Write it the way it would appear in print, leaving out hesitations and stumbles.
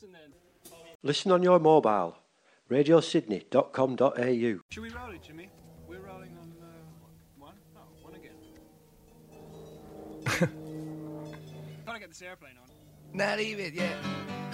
Listen on your mobile. radiosydney.com.au. Should we roll it, Jimmy? We're rolling on one? Oh, one again. Gotta get this airplane on. Not even, yeah.